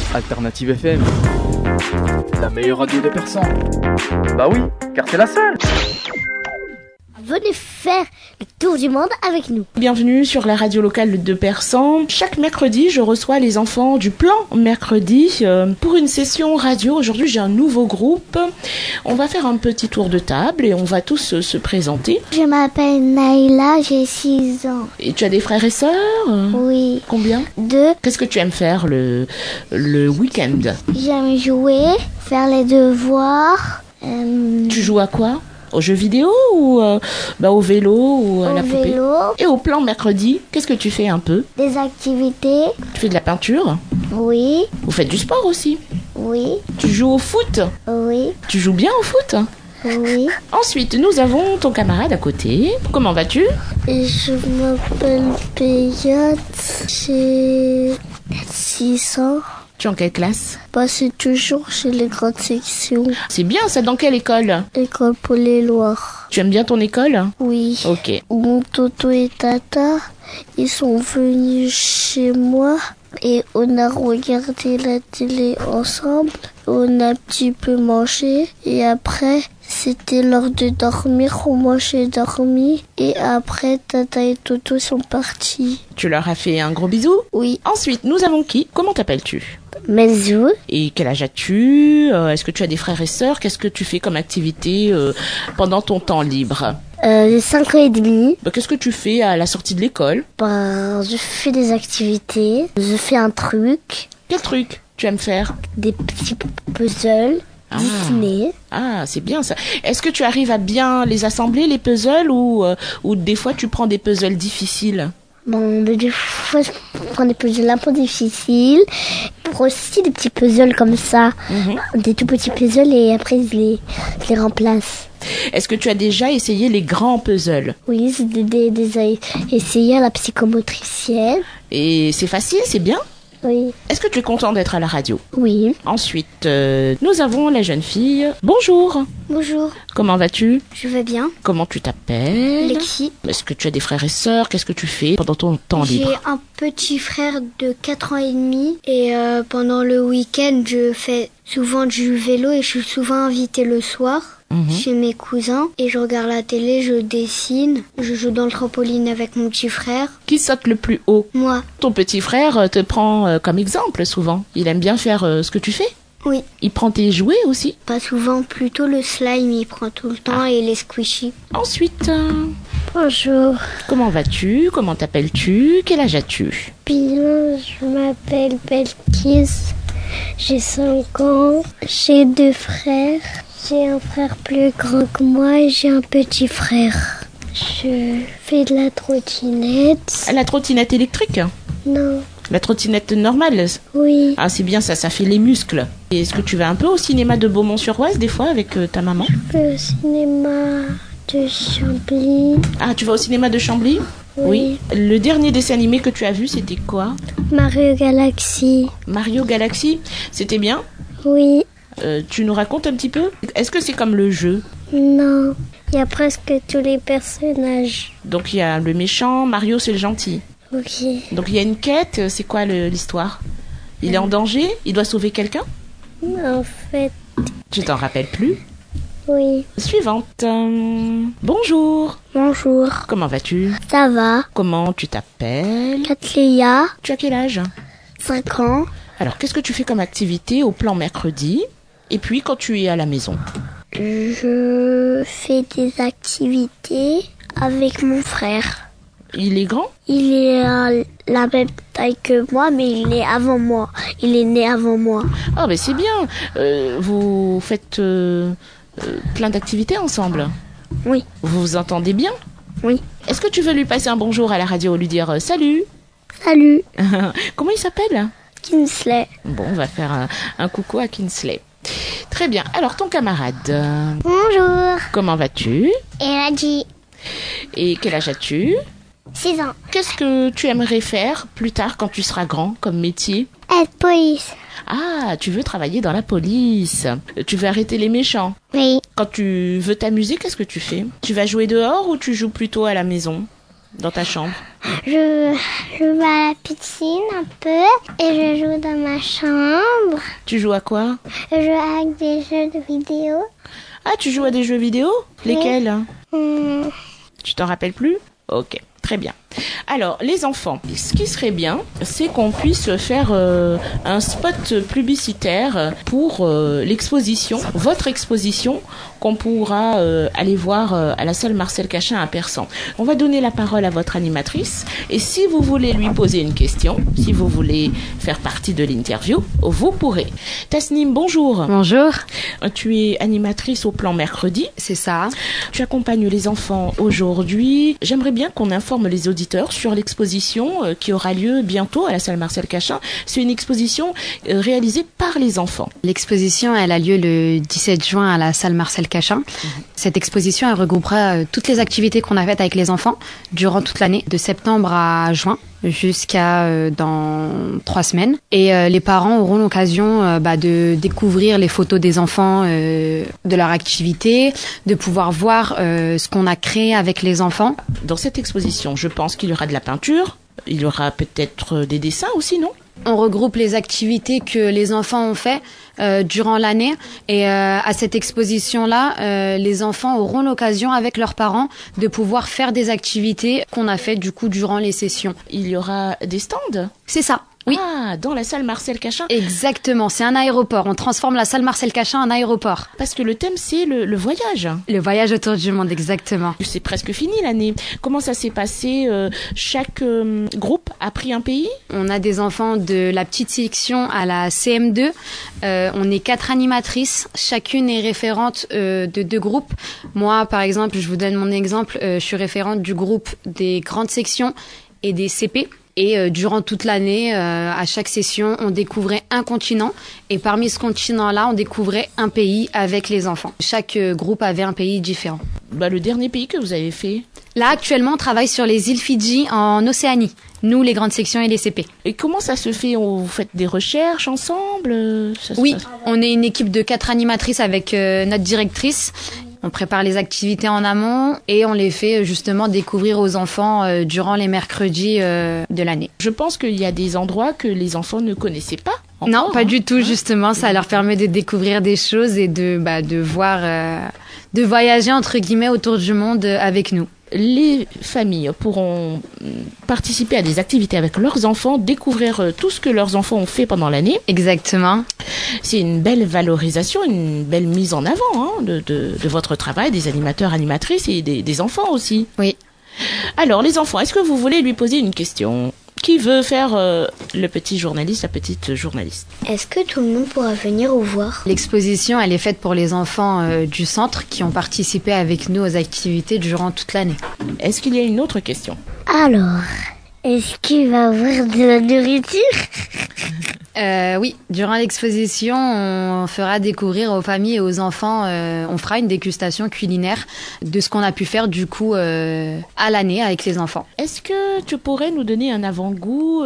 Alternative FM, la meilleure radio des Persans. Bah oui, car c'est la seule. Venez faire le tour du monde avec nous. Bienvenue sur la radio locale de Persan. Chaque mercredi, je reçois les enfants du plan mercredi pour une session radio. Aujourd'hui, j'ai un nouveau groupe. On va faire un petit tour de table et on va tous se présenter. Je m'appelle Naïla, j'ai 6 ans. Et tu as des frères et sœurs ? Oui. Combien ? 2. Qu'est-ce que tu aimes faire le week-end ? J'aime jouer, faire les devoirs. Tu joues à quoi ? Aux jeux vidéo ou au vélo ou à la poupée ? Vélo. Et au plan mercredi, qu'est-ce que tu fais un peu ? Des activités. Tu fais de la peinture ? Oui. Vous faites du sport aussi ? Oui. Tu joues au foot ? Oui. Tu joues bien au foot ? Oui. Ensuite, nous avons ton camarade à côté. Comment vas-tu ? Je m'appelle Payat, j'ai 6 ans. Tu es en quelle classe ? C'est toujours chez les grandes sections. C'est bien ça, dans quelle école ? École pour les Loirs. Tu aimes bien ton école ? Oui. Ok. Mon Toto et Tata, ils sont venus chez moi et on a regardé la télé ensemble. On a un petit peu mangé et après, c'était l'heure de dormir. Moi, j'ai dormi et après, Tata et Toto sont partis. Tu leur as fait un gros bisou ? Oui. Ensuite, nous avons qui ? Comment t'appelles-tu ? Mezou. Et quel âge as-tu ? Est-ce que tu as des frères et sœurs ? Qu'est-ce que tu fais comme activité pendant ton temps libre ? J'ai 5 ans et demi. Qu'est-ce que tu fais à la sortie de l'école ? Je fais des activités. Je fais un truc. Quel truc tu aimes faire ? Des petits puzzles. Dessiner. Ah, c'est bien ça. Est-ce que tu arrives à bien les assembler, les puzzles, ou des fois tu prends des puzzles difficiles ? Des fois, je prends des puzzles un peu difficiles. Pour aussi des petits puzzles comme ça. Des tout petits puzzles et après, je les remplace. Est-ce que tu as déjà essayé les grands puzzles ? Oui, j'ai déjà essayé à la psychomotricienne. Et c'est facile, c'est bien ? Oui. Est-ce que tu es content d'être à la radio ? Oui. Ensuite, nous avons la jeune fille. Bonjour. Bonjour. Comment vas-tu ? Je vais bien. Comment tu t'appelles ? Lexi. Est-ce que tu as des frères et sœurs ? Qu'est-ce que tu fais pendant ton temps libre ? J'ai un petit frère de 4 ans et demi et pendant le week-end, je fais souvent du vélo et je suis souvent invitée le soir. Chez mes cousins et je regarde la télé, je dessine, je joue dans le trampoline avec mon petit frère. Qui saute le plus haut ? Moi. Ton petit frère te prend comme exemple souvent. Il aime bien faire ce que tu fais ? Oui. Il prend tes jouets aussi ? Pas souvent, plutôt le slime, il prend tout le temps et les squishies. Ensuite, bonjour. Comment vas-tu ? Comment t'appelles-tu ? Quel âge as-tu ? Bien, je m'appelle Belkis, j'ai 5 ans, j'ai 2 frères. J'ai un frère plus grand que moi et j'ai un petit frère. Je fais de la trottinette. La trottinette électrique ? Non. La trottinette normale ? Oui. Ah, c'est bien ça, ça fait les muscles. Et est-ce que tu vas un peu au cinéma de Beaumont-sur-Oise des fois avec ta maman ? Je vais au cinéma de Chambly. Ah, tu vas au cinéma de Chambly ? Oui. Le dernier dessin animé que tu as vu, c'était quoi ? Mario Galaxy. Mario Galaxy ? C'était bien ? Oui. Tu nous racontes un petit peu ? Est-ce que c'est comme le jeu ? Non, il y a presque tous les personnages. Donc il y a le méchant, Mario c'est le gentil. Ok. Donc il y a une quête, c'est quoi l'histoire ? Il est en danger ? Il doit sauver quelqu'un ? En fait... Tu t'en rappelles plus ? Oui. Suivante. Bonjour. Bonjour. Comment vas-tu ? Ça va. Comment tu t'appelles ? Catléa. Tu as quel âge ? 5 ans. Alors qu'est-ce que tu fais comme activité au plan mercredi ? Et puis quand tu es à la maison ? Je fais des activités avec mon frère. Il est grand ? Il est à la même taille que moi, mais il est avant moi. Il est né avant moi. Ah, mais c'est bien. Vous faites plein d'activités ensemble ? Oui. Vous vous entendez bien ? Oui. Est-ce que tu veux lui passer un bonjour à la radio, lui dire salut ? Salut. Comment il s'appelle ? Kinsley. Bon, on va faire un coucou à Kinsley. Très bien. Alors, ton camarade. Bonjour. Comment vas-tu ? Elodie. Et quel âge as-tu ? 6 ans. Qu'est-ce que tu aimerais faire plus tard quand tu seras grand comme métier ? Être police. Ah, tu veux travailler dans la police. Tu veux arrêter les méchants. Oui. Quand tu veux t'amuser, qu'est-ce que tu fais ? Tu vas jouer dehors ou tu joues plutôt à la maison ? dans ta chambre? Je vais à la piscine un peu et je joue dans ma chambre. Tu joues à quoi? Je joue avec des jeux de vidéo. Ah, tu joues à des jeux vidéo? Lesquels? Hum, Tu t'en rappelles plus? Ok, très bien. Alors, les enfants, ce qui serait bien, c'est qu'on puisse faire un spot publicitaire pour l'exposition, votre exposition, qu'on pourra aller voir à la salle Marcel Cachin à Persan. On va donner la parole à votre animatrice, et si vous voulez lui poser une question, si vous voulez faire partie de l'interview, vous pourrez. Tasnim, bonjour. Bonjour. Tu es animatrice au plan mercredi. C'est ça. Tu accompagnes les enfants aujourd'hui. J'aimerais bien qu'on informe les auditeurs sur l'exposition qui aura lieu bientôt à la salle Marcel Cachin. C'est une exposition réalisée par les enfants. L'exposition, elle a lieu le 17 juin à la salle Marcel Cachin. Cette exposition, elle regroupera toutes les activités qu'on a faites avec les enfants durant toute l'année, de septembre à juin, jusqu'à dans 3 semaines. Et les parents auront l'occasion de découvrir les photos des enfants, de leur activité, de pouvoir voir ce qu'on a créé avec les enfants. Dans cette exposition, je pense qu'il y aura de la peinture, il y aura peut-être des dessins aussi, non? On regroupe les activités que les enfants ont fait durant l'année et à cette exposition-là, les enfants auront l'occasion avec leurs parents de pouvoir faire des activités qu'on a fait du coup durant les sessions. Il y aura des stands? C'est ça. Oui. Ah, dans la salle Marcel Cachin. Exactement, c'est un aéroport. On transforme la salle Marcel Cachin en aéroport. Parce que le thème, c'est le voyage. Le voyage autour du monde, exactement. C'est presque fini l'année. Comment ça s'est passé? Chaque groupe a pris un pays? On a des enfants de la petite section à la CM2. On est 4 animatrices. Chacune est référente de 2 groupes. Moi, par exemple, je vous donne mon exemple. Je suis référente du groupe des grandes sections et des CP. Et durant toute l'année, à chaque session, on découvrait un continent. Et parmi ce continent-là, on découvrait un pays avec les enfants. Chaque groupe avait un pays différent. Le dernier pays que vous avez fait? Là, actuellement, on travaille sur les îles Fidji en Océanie. Nous, les grandes sections et les CP. Et comment ça se fait? Vous faites des recherches ensemble? Oui, on est une équipe de 4 animatrices avec notre directrice. On prépare les activités en amont et on les fait justement découvrir aux enfants durant les mercredis de l'année. Je pense qu'il y a des endroits que les enfants ne connaissaient pas. Encore, non, pas du tout. Justement, ça leur permet de découvrir des choses et de voir, de voyager entre guillemets autour du monde avec nous. Les familles pourront participer à des activités avec leurs enfants, découvrir tout ce que leurs enfants ont fait pendant l'année. Exactement. C'est une belle valorisation, une belle mise en avant de votre travail, des animateurs, animatrices et des enfants aussi. Oui. Alors, les enfants, est-ce que vous voulez lui poser une question? Qui veut faire le petit journaliste, la petite journaliste? Est-ce que tout le monde pourra venir ou voir? L'exposition, elle est faite pour les enfants du centre qui ont participé avec nous aux activités durant toute l'année. Est-ce qu'il y a une autre question? Alors, est-ce qu'il va y avoir de la nourriture? Oui, durant l'exposition, on fera découvrir aux familles et aux enfants, on fera une dégustation culinaire de ce qu'on a pu faire du coup à l'année avec les enfants. Est-ce que tu pourrais nous donner un avant-goût,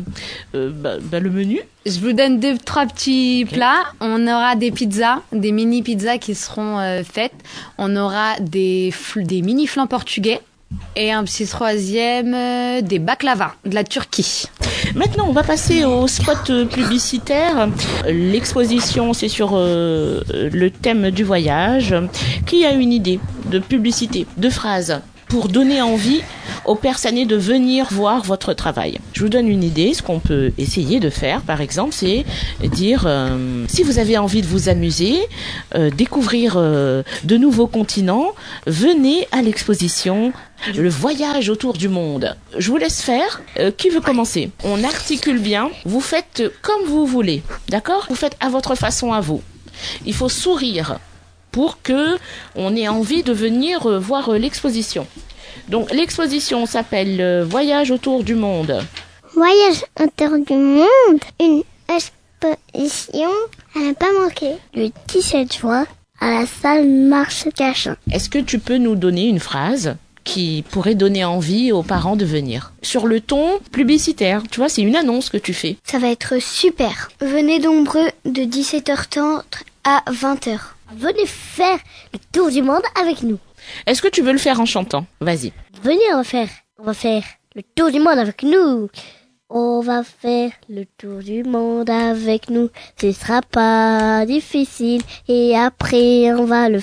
le menu? Je vous donne 2-3 petits plats. On aura des pizzas, des mini pizzas qui seront faites. On aura des mini flancs portugais. Et un petit troisième, des baklava, de la Turquie. Maintenant, on va passer au spot publicitaire. L'exposition, c'est sur le thème du voyage. Qui a une idée de publicité, de phrase pour donner envie aux personnes de venir voir votre travail? Je vous donne une idée. Ce qu'on peut essayer de faire, par exemple, c'est dire si vous avez envie de vous amuser, découvrir de nouveaux continents, venez à l'exposition Le voyage autour du monde. Je vous laisse faire. Qui veut commencer? On articule bien. Vous faites comme vous voulez. D'accord? Vous faites à votre façon à vous. Il faut sourire pour que on ait envie de venir voir l'exposition. Donc l'exposition s'appelle Voyage autour du monde. Voyage autour du monde, une exposition à ne pas manquer. Le 17 juin à la salle Marcel Cachin. Est-ce que tu peux nous donner une phrase qui pourrait donner envie aux parents de venir? Sur le ton publicitaire, tu vois, c'est une annonce que tu fais. Ça va être super. Venez nombreux de 17h30 à 20h. Venez faire le tour du monde avec nous. Est-ce que tu veux le faire en chantant? Vas-y. Venez en faire On va faire le tour du monde avec nous. On va faire le tour du monde avec nous. Ce sera pas difficile. Et après, on va le